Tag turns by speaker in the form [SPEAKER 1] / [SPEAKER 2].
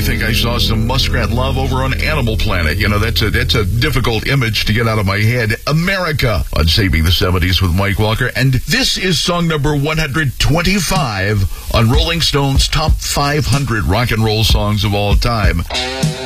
[SPEAKER 1] think I saw some muskrat love over on Animal Planet. You know, that's a difficult image to get out of my head. America on Saving the 70s with Mike Walker. And this is song number 125 on Rolling Stone's Top 500 Rock and Roll Songs of All Time.